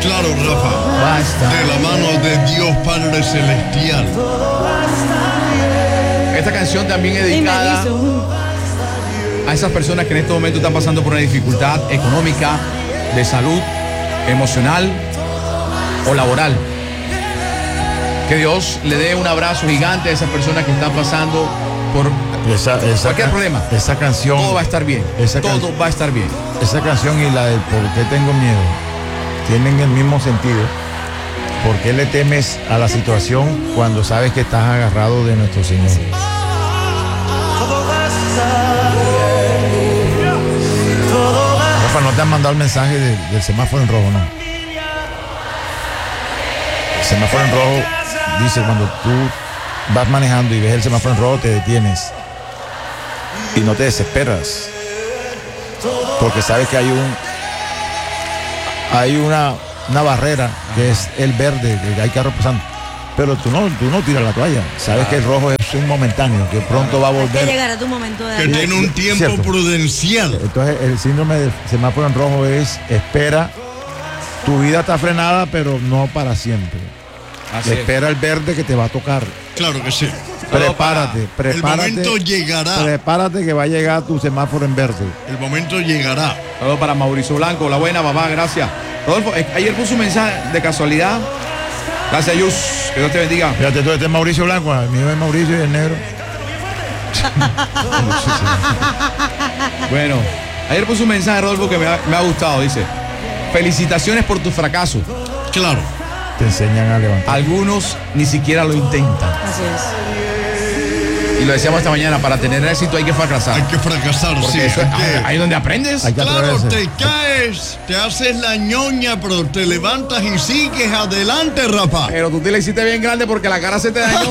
Claro, Rafa. Basta. De la mano de Dios Padre Celestial. Esta canción también es dedicada a esas personas que en este momento están pasando por una dificultad económica, de salud, emocional o laboral. Que Dios le dé un abrazo gigante a esas personas que están pasando por cualquier problema. Esa canción. Todo va a estar bien. Todo va a estar bien. Esa canción y la del ¿Por qué tengo miedo? Tienen el mismo sentido. ¿Por qué le temes a la situación cuando sabes que estás agarrado de nuestro Señor? Rafa, ¿no te han mandado el mensaje del semáforo en rojo, no? El semáforo en rojo dice cuando tú vas manejando y ves el semáforo en rojo, te detienes y no te desesperas porque sabes que hay una barrera que es el verde, que hay carros pasando, pero tú no tiras la toalla, sabes que el rojo es un momentáneo, que pronto va a volver, que llegará tu momento de Que tiene un tiempo Cierto. prudencial. Entonces el síndrome del semáforo en rojo es espera, tu vida está frenada pero no para siempre. Así es. Espera el verde que te va a tocar. Claro que sí. Prepárate. El momento llegará. Prepárate que va a llegar tu semáforo en verde. El momento llegará. Todo para Mauricio Blanco, la buena papá, gracias. Rodolfo, ayer puso un mensaje de casualidad. Gracias, Yus, que Dios te bendiga. Fíjate, tú, este es Mauricio Blanco, el mío es Mauricio y el negro. Bueno, ayer puso un mensaje, Rodolfo, que me ha gustado. Dice: felicitaciones por tu fracaso. Claro. Te enseñan a levantar. Algunos ni siquiera lo intentan. Así es. Y lo decíamos esta mañana, para tener éxito hay que Hay fracasar. que fracasar, Porque sí. eso, hay que- ahí es donde aprendes. Hay que Claro, atreverse. te caes, te haces la ñoña, pero te levantas y sigues adelante, Rafa. Pero tú te la hiciste bien grande porque la cara se te dañó.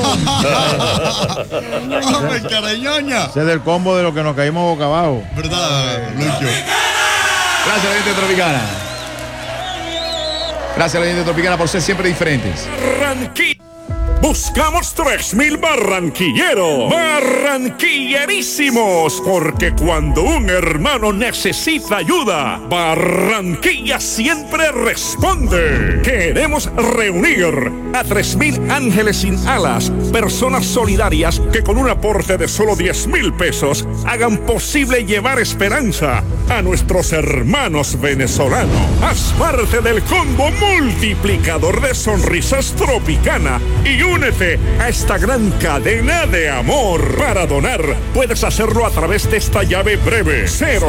Hombre, carañoña. Ese es del combo de lo que nos caímos boca abajo. ¿Verdad, Lucho? Gracias, la gente tropicana. Gracias, la gente tropicana, por ser siempre diferentes. Barranquilla. Buscamos 3000 barranquilleros, barranquillerísimos, porque cuando un hermano necesita ayuda, Barranquilla siempre responde. Queremos reunir a 3000 ángeles sin alas, personas solidarias que con un aporte de solo 10,000 pesos hagan posible llevar esperanza a nuestros hermanos venezolanos. Haz parte del combo multiplicador de sonrisas Tropicana y únete a esta gran cadena de amor. Para donar, puedes hacerlo a través de esta llave breve: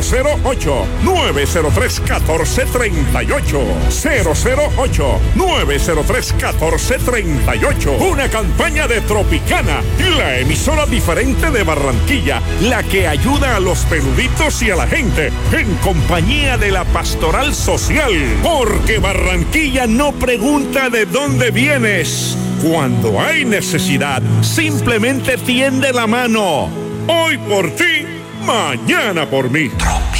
008-903-1438. 008-903-1438. Una campaña de Tropicana, la emisora diferente de Barranquilla, la que ayuda a los peluditos y a la gente, en compañía de la Pastoral Social. Porque Barranquilla no pregunta de dónde vienes. Cuando hay necesidad, simplemente tiende la mano. Hoy por ti, mañana por mí.